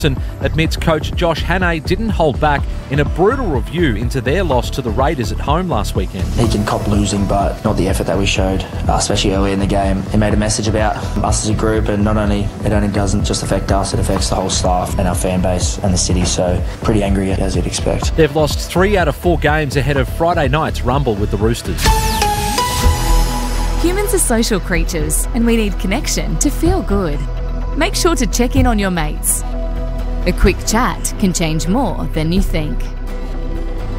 admits coach Josh Hannay didn't hold back in a brutal review into their loss to the Raiders at home last weekend. He can cop losing, but not the effort that we showed, especially early in the game. He made a message about us as a group, and it only doesn't just affect us, it affects the whole staff and our fan base and the city, so pretty angry as you'd expect. They've lost 3 out of 4 games ahead of Friday night's rumble with the Roosters. Humans are social creatures, and we need connection to feel good. Make sure to check in on your mates. A quick chat can change more than you think.